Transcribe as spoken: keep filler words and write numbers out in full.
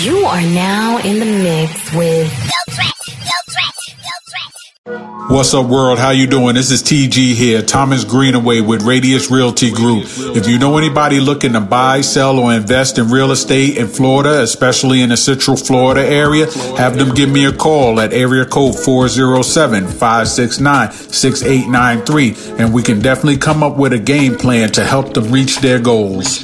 You are now in the mix with Go Threat, Go Threat, Go Threat. What's up, world? How you doing? This is T G here, Thomas Greenaway with Radius Realty Group. If you know anybody looking to buy, sell, or invest in real estate in Florida, especially in the Central Florida area, have them give me a call at area code four oh seven, five six nine, six eight nine three, and we can definitely come up with a game plan to help them reach their goals.